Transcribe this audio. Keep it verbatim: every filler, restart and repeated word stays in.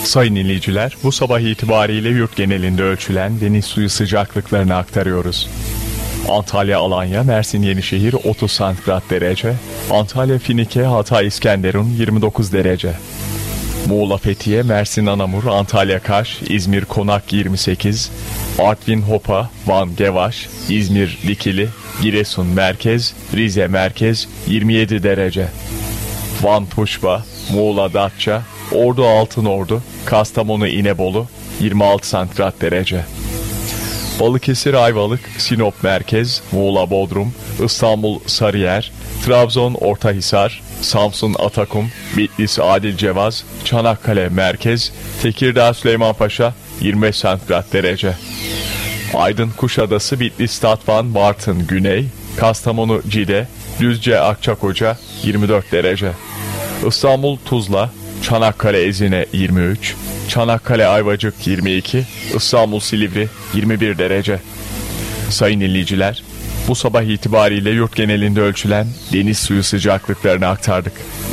Sayın dinleyiciler, bu sabah itibariyle yurt genelinde ölçülen deniz suyu sıcaklıklarını aktarıyoruz. Antalya, Alanya, Mersin, Yenişehir otuz santigrat derece, Antalya, Finike, Hatay, İskenderun yirmi dokuz derece, Muğla, Fethiye, Mersin, Anamur, Antalya, Kaş, İzmir, Konak yirmi sekiz, Artvin, Hopa, Van, Gevaş, İzmir, Dikili, Giresun, Merkez, Rize, Merkez yirmi yedi derece, Van, Tuşba, Muğla, Datça, Ordu, Altınordu, Kastamonu, İnebolu yirmi altı santigrat derece, Balıkesir, Ayvalık, Sinop, Merkez, Muğla, Bodrum, İstanbul, Sarıyer, Trabzon, Ortahisar, Samsun, Atakum, Bitlis, Adilcevaz, Çanakkale, Merkez, Tekirdağ, Süleymanpaşa yirmi beş santigrat derece, Aydın, Kuşadası, Bitlis, Tatvan, Bartın, Güney, Kastamonu, Cide, Düzce, Akçakoca yirmi dört derece, İstanbul, Tuzla, Çanakkale, Ezine yirmi üç, Çanakkale, Ayvacık yirmi iki, İstanbul, Silivri yirmi bir derece. Sayın dinleyiciler, bu sabah itibariyle yurt genelinde ölçülen deniz suyu sıcaklıklarını aktardık.